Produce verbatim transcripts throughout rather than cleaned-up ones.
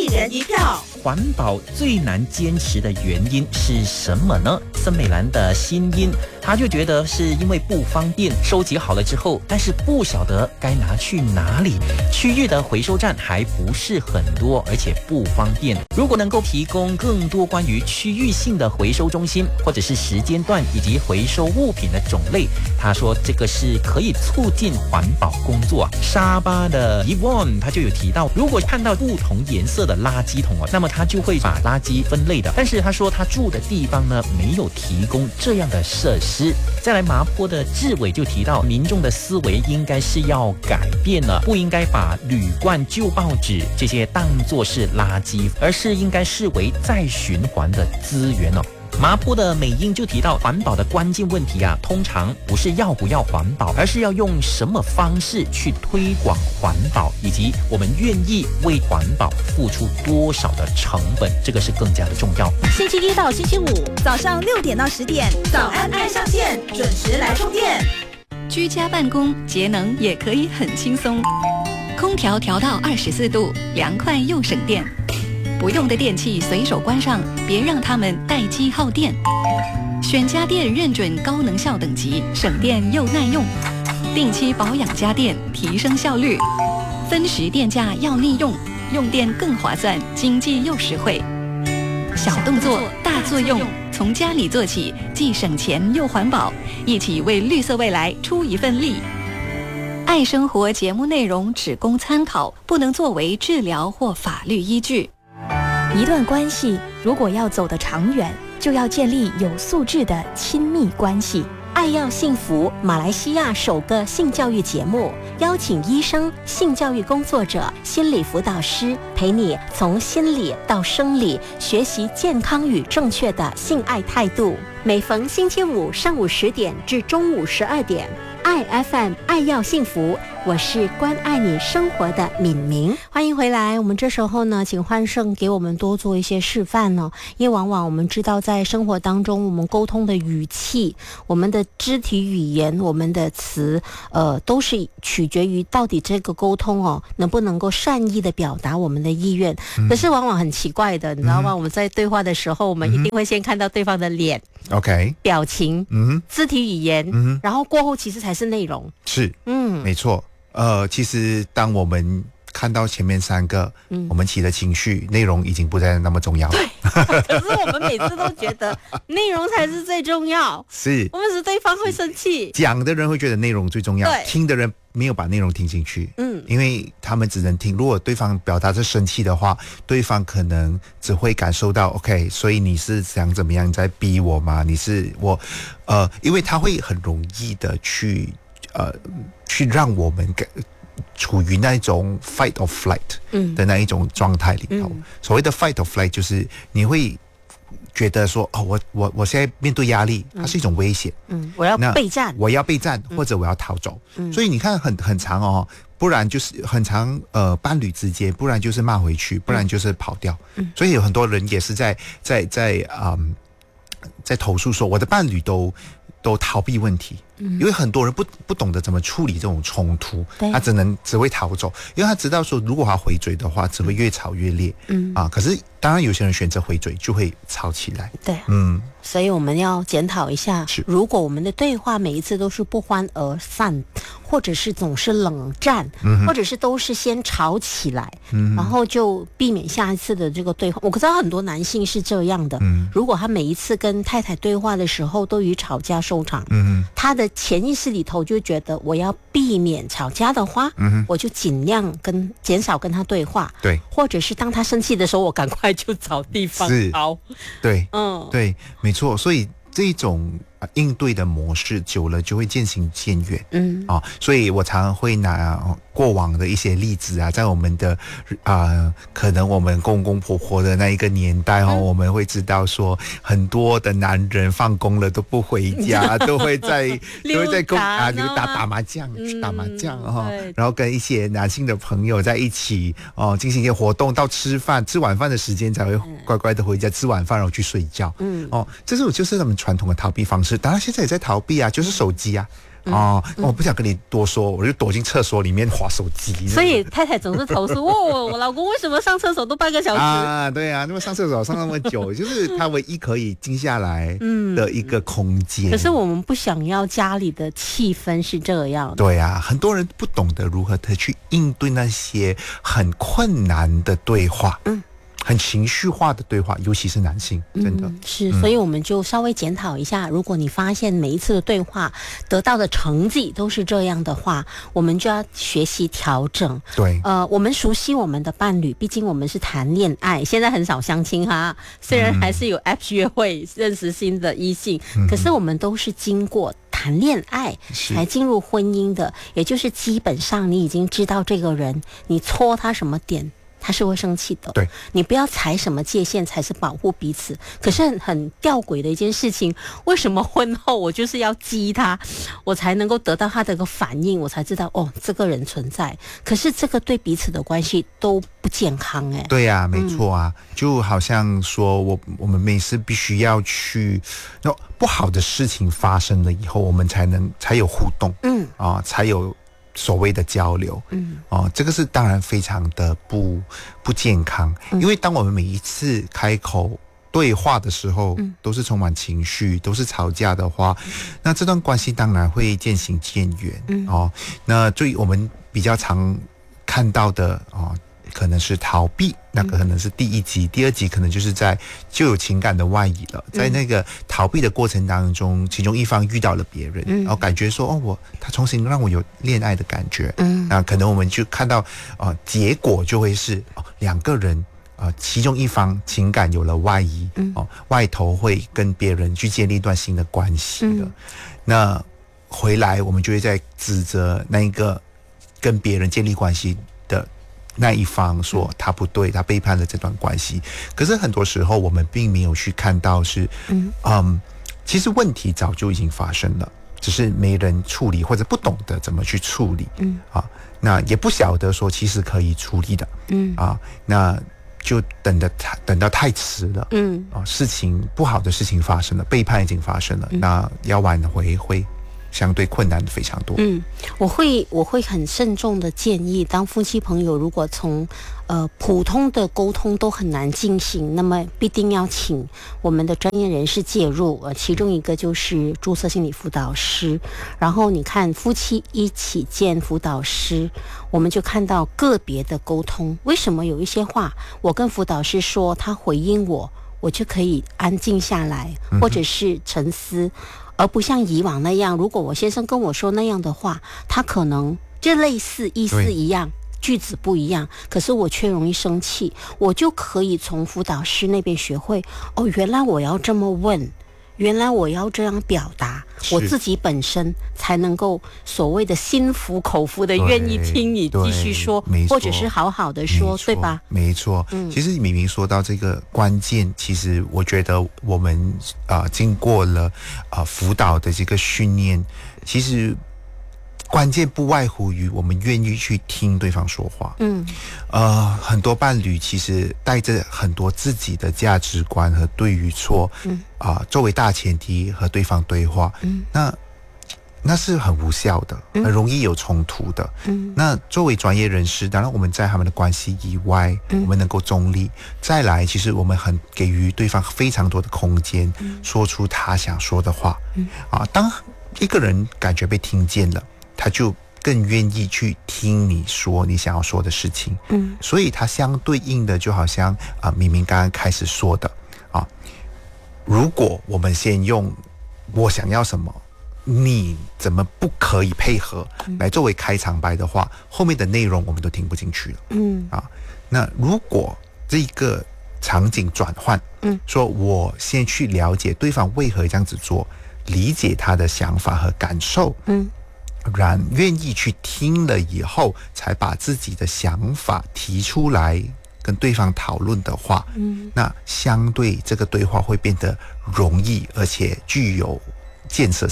人一票。 环保最难坚持的原因是什么呢？森美兰的新音，他就觉得是因为不方便，收集好了之后，但是不晓得该拿去哪里。区域的回收站还不是很多，而且不方便。如果能够提供更多关于区域性的回收中心，或者是时间段以及回收物品的种类，他说这个是可以促进环保工作。沙巴的 Yvonne 他就有提到，如果看到不同颜色的垃圾桶，那么他就会把垃圾分类的。但是他说他住的地方呢，没有提供这样的设施。再来，麻坡的志伟就提到，民众的思维应该是要改变了，不应该把铝罐、旧报纸这些当作是垃圾，而是应该视为再循环的资源哦。麻坡的美英就提到，环保的关键问题啊，通常不是要不要环保，而是要用什么方式去推广环保，以及我们愿意为环保付出多少的成本，这个是更加的重要。 星期一到星期五早上六点到十点，早安爱上线，准时来充电。 居家办公节能也可以很轻松，空调调到二十四度，凉快又省电。不用的电器随手关上，别让它们待机耗电。选家电认准高能效等级，省电又耐用。定期保养家电，提升效率。分时电价要利用，用电更划算，经济又实惠。小动作大作用，从家里做起，既省钱又环保，一起为绿色未来出一份力。爱生活节目内容只供参考，不能作为治疗或法律依据。 一段关系如果要走得长远，就要建立有素质的亲密关系。 爱要幸福，马来西亚首个性教育节目，邀请医生、性教育工作者、心理辅导师，陪你从心理到生理，学习健康与正确的性爱态度。每逢星期五上午十点至中午十二点，爱 F M 爱要幸福，我是关爱你生活的敏明。 欢迎回来。我们这时候呢，请焕胜给我们多做一些示范呢、哦，因为往往我们知道在生活当中，我们沟通的语气、我们的肢体语言、我们的词，呃，都是取决于到底这个沟通哦，能不能够善意的表达我们的意愿。嗯、可是往往很奇怪的，你知道吗？嗯、我们在对话的时候，我们一定会先看到对方的脸。 OK， 表情，嗯，肢体语言，嗯，然后过后其实才是内容， 是，嗯，没错，呃，其实当我们看到前面三个，嗯，我们起的情绪，内容已经不再那么重要了。 对，可是我们每次都觉得内容才是最重要， 是， 我们使对方会生气， 讲的人会觉得内容最重要，听的人没有把内容听进去，嗯，因为他们只能听。如果对方表达着生气的话，对方可能只会感受到 OK， 所以你是想怎么样，你在逼我吗？你是我，呃，因为他会很容易的去呃去让我们感处于那一种 fight or flight 的那一种状态里头。嗯、所谓的 fight or flight 就是你会觉得说，哦，我我我现在面对压力，它是一种危险， 嗯，我要备战， 我要备战，或者我要逃走，嗯、所以你看很很长哦，不然就是很长，呃，伴侣之间，不然就是骂回去，不然就是跑掉，嗯、所以有很多人也是在在在嗯，在投诉说，我的伴侣都都逃避问题。因为很多人不不懂得怎么处理这种冲突，他只能只会逃走，因为他知道说如果他回嘴的话，只会越吵越烈。嗯啊，可是当然有些人选择回嘴，就会吵起来。 对，嗯，所以我们要检讨一下，如果我们的对话每一次都是不欢而散，或者是总是冷战，嗯、或者是都是先吵起来，嗯、然后就避免下一次的这个对话。我知道很多男性是这样的，嗯、如果他每一次跟太太对话的时候都以吵架收场，嗯、他的潜意识里头就觉得我要避免吵架的话，嗯、我就尽量跟减少跟他对话， 对， 或者是当他生气的时候，我赶快就找地方逃， 对，嗯，对，没错，所以这种应对的模式久了就会渐行渐远，嗯啊、哦，所以我常常会拿过往的一些例子啊，在我们的啊、呃，可能我们公公婆婆的那一个年代哦，嗯、我们会知道说，很多的男人放工了都不回家，都会在都会在公啊，就打打麻将，嗯、打麻将哈、哦，然后跟一些男性的朋友在一起哦，进行一些活动，到吃饭吃晚饭的时间才会乖乖的回家吃晚饭，然后去睡觉，嗯哦，这是就是他们传统的逃避方式。当然现在也在逃避啊，就是手机啊。 哦，嗯、我不想跟你多说，我就躲进厕所里面滑手机。 所以太太总是投诉哦，我老公为什么上厕所都半个小时啊？对啊，那么上厕所上那么久，就是他唯一可以静下来的一个空间。 可是我们不想要家里的气氛是这样的。 对啊，很多人不懂得如何的去应对那些很困难的对话。嗯。很情绪化的对话，尤其是男性，真的、 嗯、是，所以我们就稍微检讨一下、嗯、如果你发现每一次的对话得到的成绩都是这样的话，我们就要学习调整。 对， 呃，我们熟悉我们的伴侣，毕竟我们是谈恋爱，现在很少相亲哈，虽然还是有 App 约会、嗯、认识新的异性、嗯、可是我们都是经过谈恋爱才进入婚姻的，也就是基本上你已经知道这个人，你戳他什么点他是会生气的， 对， 你不要踩什么界限才是保护彼此。可是 很, 很吊诡的一件事情，为什么婚后我就是要激他，我才能够得到他的一个反应，我才知道哦，这个人存在。可是这个对彼此的关系都不健康哎。 对啊，没错啊，嗯、就好像说我我们每次必须要去，那不好的事情发生了以后，我们才能才有互动，嗯啊，才有所谓的交流，嗯，哦，这个是当然非常的不不健康，因为当我们每一次开口对话的时候，嗯，都是充满情绪，都是吵架的话，嗯、那这段关系当然会渐行渐远，嗯，哦，那最我们比较常看到的哦，可能是逃避，那个可能是第一集，第二集可能就是在就有情感的外移了，在那个逃避的过程当中，其中一方遇到了别人，然后感觉说哦，我他重新让我有恋爱的感觉，嗯，那可能我们就看到呃结果就会是哦两个人呃其中一方情感有了外移，嗯，哦外头会跟别人去建立一段新的关系的，嗯，那回来我们就会在指责那一个跟别人建立关系的那一方说他不对，他背叛了这段关系。可是很多时候我们并没有去看到是，嗯，嗯其实问题早就已经发生了，只是没人处理或者不懂得怎么去处理，嗯啊，那也不晓得说其实可以处理的，嗯啊，那就等得等到太迟了，嗯啊，事情不好的事情发生了，背叛已经发生了，嗯，那要挽回会相对困难非常多。 嗯，我会我会很慎重的建议，当夫妻朋友如果从呃普通的沟通都很难进行，那么必定要请我们的专业人士介入。呃，其中一个就是注册心理辅导师。然后你看夫妻一起见辅导师，我们就看到个别的沟通。为什么有一些话我跟辅导师说，他回应我，我就可以安静下来，或者是沉思。而不像以往那样，如果我先生跟我说那样的话，他可能就类似意思一样，句子不一样，可是我却容易生气，我就可以从辅导师那边学会，哦，原来我要这么问，原来我要这样表达，我自己本身才能够所谓的心服口服的愿意听你继续说，或者是好好的说，对吧？ 没错，嗯，其实明明说到这个关键，其实我觉得我们啊、呃、经过了啊、呃、辅导的这个训练，其实关键不外乎于我们愿意去听对方说话。嗯，呃，很多伴侣其实带着很多自己的价值观和对与错，嗯啊、呃，作为大前提和对方对话，嗯，那那是很无效的，很容易有冲突的。嗯，那作为专业人士，当然我们在他们的关系以外，嗯、我们能够中立。再来，其实我们很给予对方非常多的空间，嗯、说出他想说的话。嗯，啊，当一个人感觉被听见了，他就更愿意去听你说你想要说的事情，嗯，所以他相对应的就好像啊、呃，明明刚刚开始说的啊，如果我们先用我想要什么，你怎么不可以配合来作为开场白的话，后面的内容我们都听不进去了，嗯啊，那如果这个场景转换，嗯，说我先去了解对方为何这样子做，理解他的想法和感受，嗯。然愿意去听了以后，才把自己的想法提出来跟对方讨论的话，嗯，那相对这个对话会变得容易，而且具有建设性。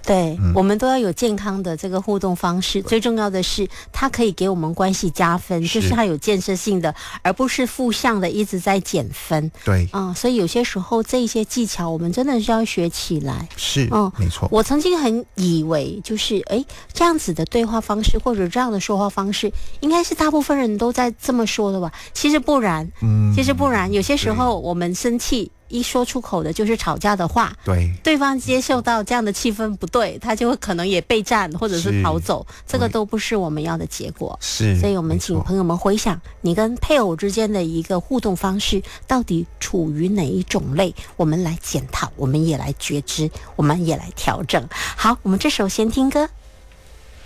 对、 嗯、 我们都要有健康的这个互动方式，最重要的是它可以给我们关系加分，是就是它有建设性的，而不是负向的一直在减分。 对， 嗯，所以有些时候这一些技巧我们真的是要学起来。 是， 嗯， 没错。 我曾经很以为就是哎这样子的对话方式或者这样的说话方式应该是大部分人都在这么说的吧，其实不然。嗯，其实不然，有些时候我们生气一说出口的就是吵架的话， 对， 对方接受到这样的气氛不对，他就会可能也备战或者是逃走，这个都不是我们要的结果。 是， 所以我们请朋友们回想你跟配偶之间的一个互动方式到底处于哪一种类，我们来检讨，我们也来觉知，我们也来调整。好，我们这首先听歌。